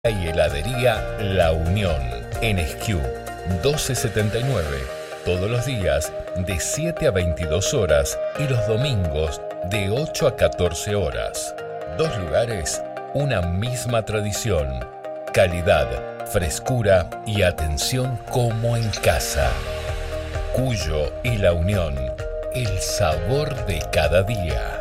y heladería La Unión, en Esquiú, 1279, todos los días de 7 a 22 horas y los domingos de 8 a 14 horas. Dos lugares, una misma tradición, calidad, frescura y atención como en casa. Cuyo y La Unión, el sabor de cada día.